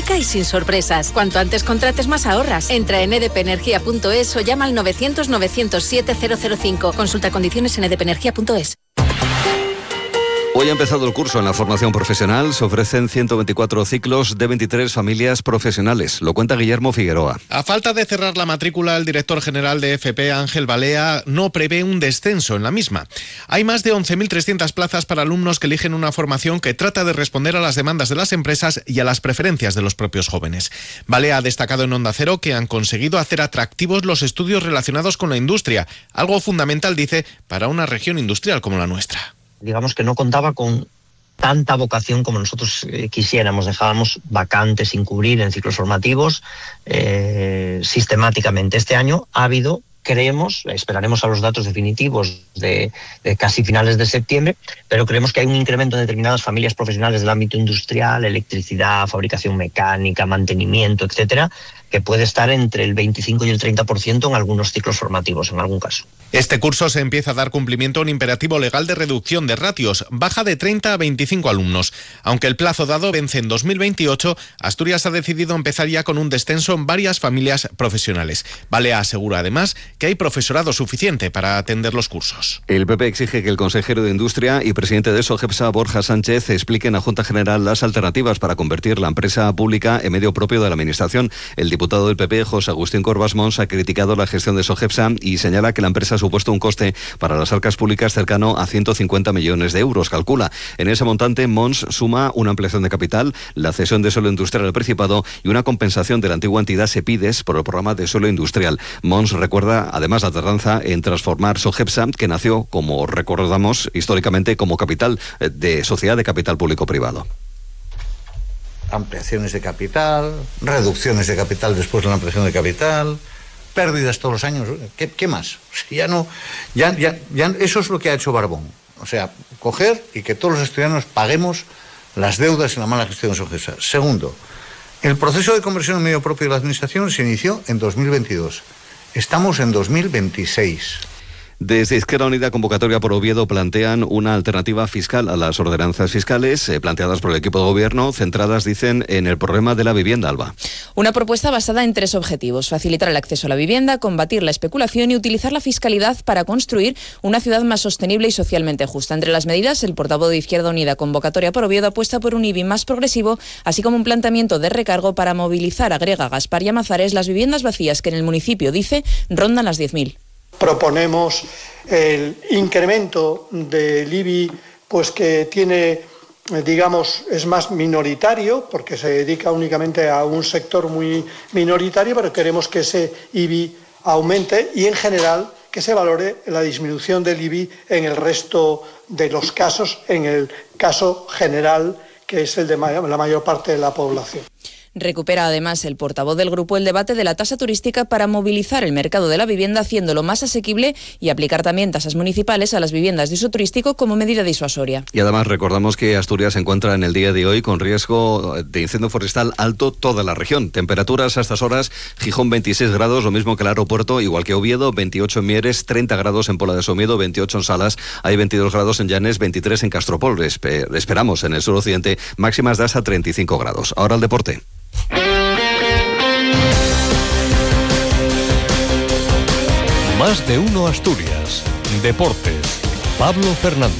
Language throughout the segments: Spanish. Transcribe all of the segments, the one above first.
única y sin sorpresas. Cuanto antes contrates, más ahorras. Entra en edpenergia.es o llama al 900-907-005. Consulta condiciones en edpenergia.es. Hoy ha empezado el curso en la formación profesional. Se ofrecen 124 ciclos de 23 familias profesionales. Lo cuenta Guillermo Figueroa. A falta de cerrar la matrícula, el director general de FP, Ángel Balea, no prevé un descenso en la misma. Hay más de 11.300 plazas para alumnos que eligen una formación que trata de responder a las demandas de las empresas y a las preferencias de los propios jóvenes. Balea ha destacado en Onda Cero que han conseguido hacer atractivos los estudios relacionados con la industria, algo fundamental, dice, para una región industrial como la nuestra. Digamos que no contaba con tanta vocación como nosotros quisiéramos. Dejábamos vacantes sin cubrir en ciclos formativos sistemáticamente. Este año ha habido, creemos, esperaremos a los datos definitivos de casi finales de septiembre, pero creemos que hay un incremento en determinadas familias profesionales del ámbito industrial, electricidad, fabricación mecánica, mantenimiento, etcétera, que puede estar entre el 25 y el 30% en algunos ciclos formativos, en algún caso. Este curso se empieza a dar cumplimiento a un imperativo legal de reducción de ratios, baja de 30 a 25 alumnos. Aunque el plazo dado vence en 2028, Asturias ha decidido empezar ya con un descenso en varias familias profesionales. Balea asegura además que hay profesorado suficiente para atender los cursos. El PP exige que el consejero de Industria y presidente de SOGEPSA, Borja Sánchez, explique en la Junta General las alternativas para convertir la empresa pública en medio propio de la Administración. El diputado del PP, José Agustín Corbas Mons, ha criticado la gestión de SOGEPSA y señala que la empresa ha supuesto un coste para las arcas públicas cercano a 150 millones de euros, calcula. En ese montante, Mons suma una ampliación de capital, la cesión de suelo industrial al Principado y una compensación de la antigua entidad Sepides por el programa de suelo industrial. Mons recuerda además la tardanza en transformar SOGEPSA, que nació, como recordamos, históricamente como capital de sociedad de capital público-privado. Ampliaciones de capital, reducciones de capital después de la ampliación de capital, pérdidas todos los años. ¿Qué más? Ya eso es lo que ha hecho Barbón. O sea, coger y que todos los estudiantes paguemos las deudas y la mala gestión de SOGEPSA. Segundo, el proceso de conversión en medio propio de la Administración se inició en 2022. Estamos en 2026. Desde Izquierda Unida Convocatoria por Oviedo plantean una alternativa fiscal a las ordenanzas fiscales planteadas por el equipo de gobierno, centradas, dicen, en el problema de la vivienda, Alba. Una propuesta basada en 3 objetivos: facilitar el acceso a la vivienda, combatir la especulación y utilizar la fiscalidad para construir una ciudad más sostenible y socialmente justa. Entre las medidas, el portavoz de Izquierda Unida Convocatoria por Oviedo apuesta por un IBI más progresivo, así como un planteamiento de recargo para movilizar, agrega Gaspar Llamazares, las viviendas vacías que en el municipio, dice, rondan las 10.000. Proponemos el incremento del IBI, pues que tiene, digamos, es más minoritario, porque se dedica únicamente a un sector muy minoritario, pero queremos que ese IBI aumente y, en general, que se valore la disminución del IBI en el resto de los casos, en el caso general, que es el de la mayor parte de la población. Recupera además el portavoz del grupo el debate de la tasa turística para movilizar el mercado de la vivienda, haciéndolo más asequible y aplicar también tasas municipales a las viviendas de uso turístico como medida disuasoria. Y además recordamos que Asturias se encuentra en el día de hoy con riesgo de incendio forestal alto toda la región. Temperaturas a estas horas: Gijón 26 grados, lo mismo que el aeropuerto, igual que Oviedo, 28 en Mieres, 30 grados en Pola de Somiedo, 28 en Salas, hay 22 grados en Llanes, 23 en Castropol. Esperamos en el suroccidente máximas de hasta 35 grados. Ahora el deporte. Más de uno Asturias. Deportes. Pablo Fernández.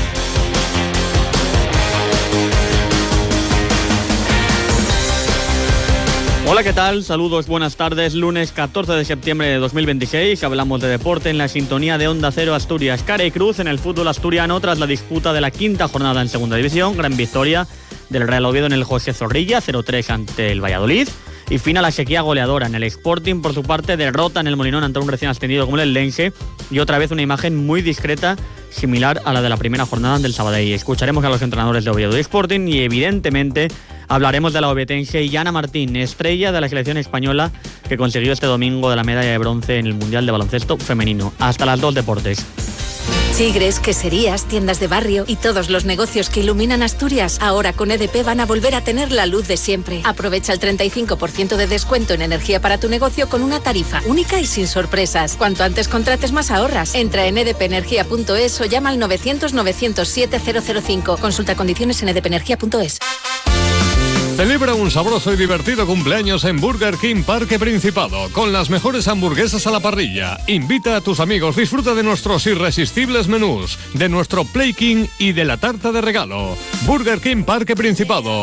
Hola, ¿qué tal? Saludos, buenas tardes. Lunes 14 de septiembre de 2026. Hablamos de deporte en la sintonía de Onda Cero Asturias. Cara y cruz en el fútbol asturiano tras la disputa de la 5ª jornada en Segunda División. Gran victoria del Real Oviedo en el José Zorrilla, 0-3 ante el Valladolid. Y fin a la sequía goleadora en el Sporting. Por su parte, derrota en el Molinón ante un recién ascendido como el Eldense. Y otra vez una imagen muy discreta, similar a la de la primera jornada del Sabadell. Escucharemos a los entrenadores de Oviedo y Sporting y, evidentemente, hablaremos de la ovetense Yana Martín, estrella de la selección española que consiguió este domingo de la medalla de bronce en el Mundial de Baloncesto Femenino. Hasta las 2, deportes. Chigres, queserías, tiendas de barrio y todos los negocios que iluminan Asturias, ahora con EDP van a volver a tener la luz de siempre. Aprovecha el 35% de descuento en energía para tu negocio con una tarifa única y sin sorpresas. Cuanto antes contrates, más ahorras. Entra en edpenergia.es o llama al 900-907-005. Consulta condiciones en edpenergia.es. Celebra un sabroso y divertido cumpleaños en Burger King Parque Principado, con las mejores hamburguesas a la parrilla. Invita a tus amigos, disfruta de nuestros irresistibles menús, de nuestro Play King y de la tarta de regalo. Burger King Parque Principado.